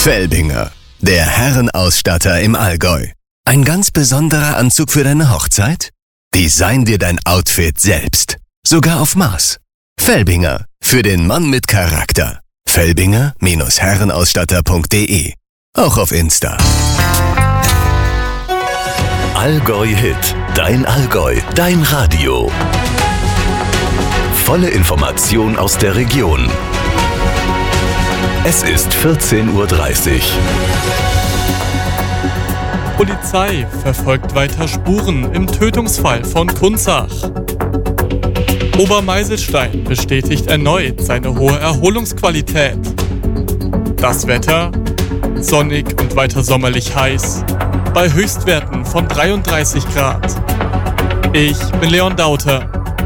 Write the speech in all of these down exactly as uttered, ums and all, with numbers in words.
Felbinger, der Herrenausstatter im Allgäu. Ein ganz besonderer Anzug für deine Hochzeit? Design dir dein Outfit selbst. Sogar auf Maß. Felbinger, für den Mann mit Charakter. Felbinger Herrenausstatter punkt de. Auch auf Insta. Allgäu Hit, dein Allgäu, dein Radio. Volle Information aus der Region. Es ist vierzehn Uhr dreißig. Polizei verfolgt weiter Spuren im Tötungsfall von Kunzach. Obermeiselstein bestätigt erneut seine hohe Erholungsqualität. Das Wetter? Sonnig und weiter sommerlich heiß, bei Höchstwerten von dreiunddreißig Grad. Ich bin Leon Dauter.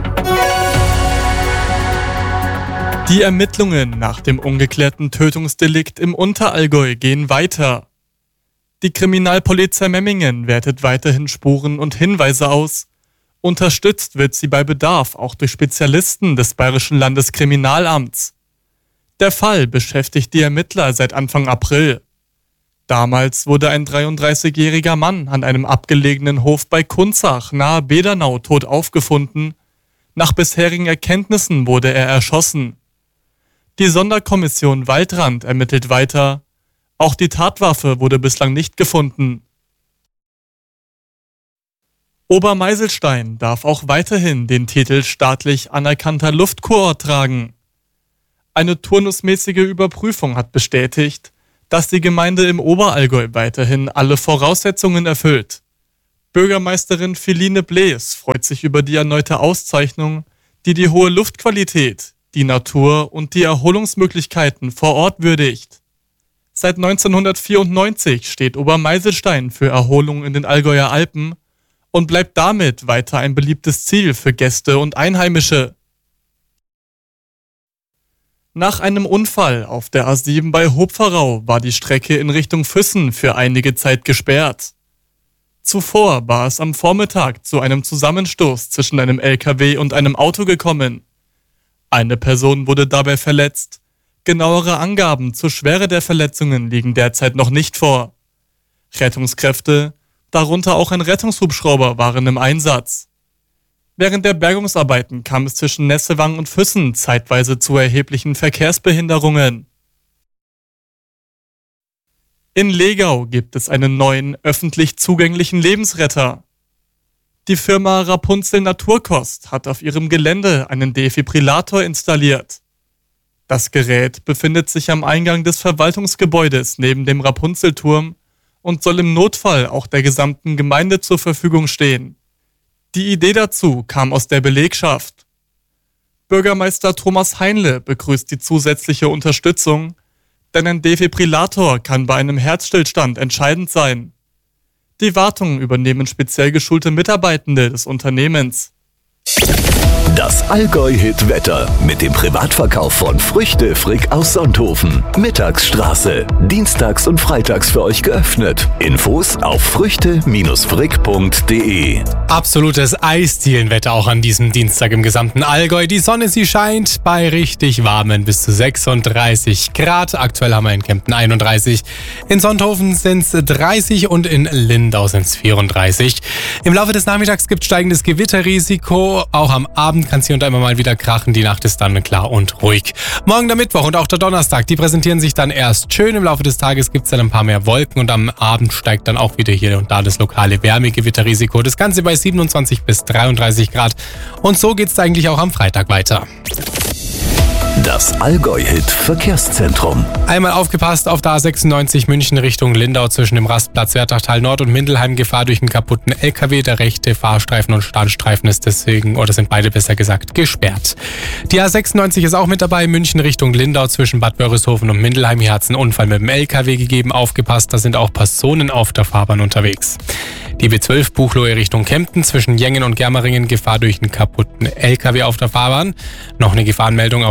Die Ermittlungen nach dem ungeklärten Tötungsdelikt im Unterallgäu gehen weiter. Die Kriminalpolizei Memmingen wertet weiterhin Spuren und Hinweise aus. Unterstützt wird sie bei Bedarf auch durch Spezialisten des Bayerischen Landeskriminalamts. Der Fall beschäftigt die Ermittler seit Anfang April. Damals wurde ein dreiunddreißigjähriger Mann an einem abgelegenen Hof bei Kunzach nahe Bedernau tot aufgefunden. Nach bisherigen Erkenntnissen wurde er erschossen. Die Sonderkommission Waldrand ermittelt weiter. Auch die Tatwaffe wurde bislang nicht gefunden. Obermeiselstein darf auch weiterhin den Titel staatlich anerkannter Luftkurort tragen. Eine turnusmäßige Überprüfung hat bestätigt, dass die Gemeinde im Oberallgäu weiterhin alle Voraussetzungen erfüllt. Bürgermeisterin Philine Blees freut sich über die erneute Auszeichnung, die die hohe Luftqualität, die Natur und die Erholungsmöglichkeiten vor Ort würdigt. Seit neunzehnhundertvierundneunzig steht Obermeiselstein für Erholung in den Allgäuer Alpen und bleibt damit weiter ein beliebtes Ziel für Gäste und Einheimische. Nach einem Unfall auf der A sieben bei Hopferau war die Strecke in Richtung Füssen für einige Zeit gesperrt. Zuvor war es am Vormittag zu einem Zusammenstoß zwischen einem L K W und einem Auto gekommen. Eine Person wurde dabei verletzt. Genauere Angaben zur Schwere der Verletzungen liegen derzeit noch nicht vor. Rettungskräfte, darunter auch ein Rettungshubschrauber, waren im Einsatz. Während der Bergungsarbeiten kam es zwischen Nessewang und Füssen zeitweise zu erheblichen Verkehrsbehinderungen. In Legau gibt es einen neuen, öffentlich zugänglichen Lebensretter. Die Firma Rapunzel Naturkost hat auf ihrem Gelände einen Defibrillator installiert. Das Gerät befindet sich am Eingang des Verwaltungsgebäudes neben dem Rapunzelturm und soll im Notfall auch der gesamten Gemeinde zur Verfügung stehen. Die Idee dazu kam aus der Belegschaft. Bürgermeister Thomas Heinle begrüßt die zusätzliche Unterstützung, denn ein Defibrillator kann bei einem Herzstillstand entscheidend sein. Die Wartung übernehmen speziell geschulte Mitarbeitende des Unternehmens. Das Allgäu-Hit-Wetter mit dem Privatverkauf von Früchte Frick aus Sonthofen. Mittagsstraße. Dienstags und freitags für euch geöffnet. Infos auf früchte Frick punkt de. Absolutes Eisdielenwetter auch an diesem Dienstag im gesamten Allgäu. Die Sonne, sie scheint bei richtig warmen bis zu sechsunddreißig Grad. Aktuell haben wir in Kempten einunddreißig. In Sonthofen sind es dreißig und in Lindau sind es vierunddreißig. Im Laufe des Nachmittags gibt es steigendes Gewitterrisiko. Auch am Abend kann es hier und da immer mal wieder krachen. Die Nacht ist dann klar und ruhig. Morgen der Mittwoch und auch der Donnerstag, die präsentieren sich dann erst schön. Im Laufe des Tages gibt es dann ein paar mehr Wolken und am Abend steigt dann auch wieder hier und da das lokale Wärmegewitterrisiko. Das Ganze bei siebenundzwanzig bis dreiunddreißig Grad. Und so geht es eigentlich auch am Freitag weiter. Das Allgäu-Hit-Verkehrszentrum. Einmal aufgepasst auf der A sechsundneunzig München Richtung Lindau zwischen dem Rastplatz Wertachtal Nord und Mindelheim. Gefahr durch einen kaputten L K W. Der rechte Fahrstreifen und Standstreifen ist deswegen, oder sind beide besser gesagt, gesperrt. Die A sechsundneunzig ist auch mit dabei. München Richtung Lindau zwischen Bad Wörishofen und Mindelheim. Hier hat es einen Unfall mit dem L K W gegeben. Aufgepasst, da sind auch Personen auf der Fahrbahn unterwegs. Die B zwölf Buchloe Richtung Kempten zwischen Jengen und Germeringen. Gefahr durch einen kaputten L K W auf der Fahrbahn. Noch eine Gefahrenmeldung auf der B zwölf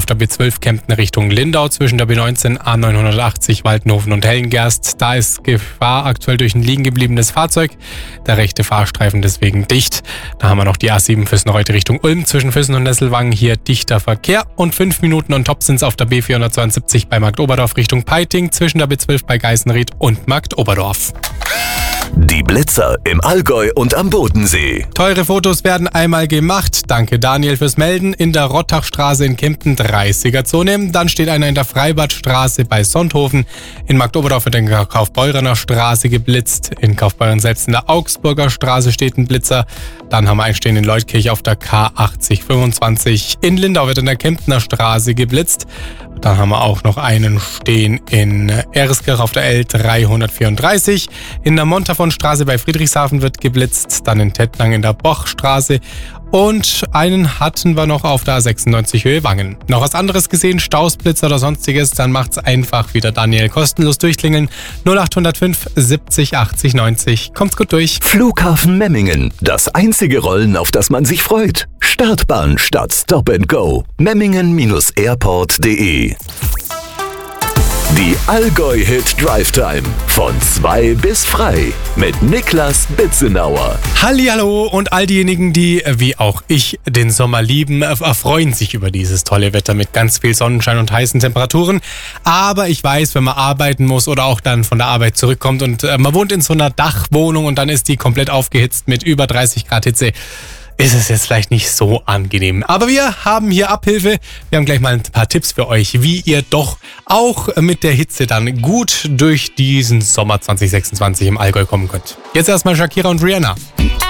zwölf Kempten Richtung Lindau zwischen der B neunzehn, A neunhundertachtzig Waldenhofen und Hellengerst. Da ist Gefahr aktuell durch ein liegen gebliebenes Fahrzeug. Der rechte Fahrstreifen deswegen dicht. Da haben wir noch die A sieben Füssen-Reute Richtung Ulm zwischen Füssen und Nesselwangen. Hier dichter Verkehr. Und fünf Minuten on top sind es auf der B vierhundertzweiundsiebzig bei Marktoberdorf Richtung Peiting zwischen der B zwölf bei Geißenried und Marktoberdorf. Die Blitzer im Allgäu und am Bodensee. Teure Fotos werden einmal gemacht. Danke Daniel fürs Melden. In der Rottachstraße in Kempten dreißiger-Zone. Dann steht einer in der Freibadstraße bei Sonthofen. In Marktoberdorf wird in der Kaufbeurener Straße geblitzt. In Kaufbeuren selbst in der Augsburger Straße steht ein Blitzer. Dann haben wir einen stehen in Leutkirch auf der K achtzig fünfundzwanzig. In Lindau wird in der Kemptener Straße geblitzt. Dann haben wir auch noch einen stehen in Erskirch auf der L dreihundertvierunddreißig. In der Montafon-Straße bei Friedrichshafen wird geblitzt. Dann in Tettnang in der Bochstraße. Und einen hatten wir noch auf der A sechsundneunzig Höhe Wangen. Noch was anderes gesehen, Stausblitzer oder sonstiges, dann macht's einfach wieder Daniel kostenlos durchklingeln. null acht null fünf siebzig achtzig neunzig. Kommt's gut durch. Flughafen Memmingen. Das einzige Rollen, auf das man sich freut. Startbahn statt Stop and Go. Memmingen Airport punkt de. Die Allgäu-Hit Drive Time. Von zwei bis frei. Mit Niklas Bitzenauer. Hallihallo und all diejenigen, die, wie auch ich, den Sommer lieben, erfreuen sich über dieses tolle Wetter mit ganz viel Sonnenschein und heißen Temperaturen. Aber ich weiß, wenn man arbeiten muss oder auch dann von der Arbeit zurückkommt und man wohnt in so einer Dachwohnung und dann ist die komplett aufgehitzt mit über dreißig Grad Hitze, ist es jetzt vielleicht nicht so angenehm. Aber wir haben hier Abhilfe. Wir haben gleich mal ein paar Tipps für euch, wie ihr doch auch mit der Hitze dann gut durch diesen Sommer zwanzig sechsundzwanzig im Allgäu kommen könnt. Jetzt erstmal Shakira und Rihanna.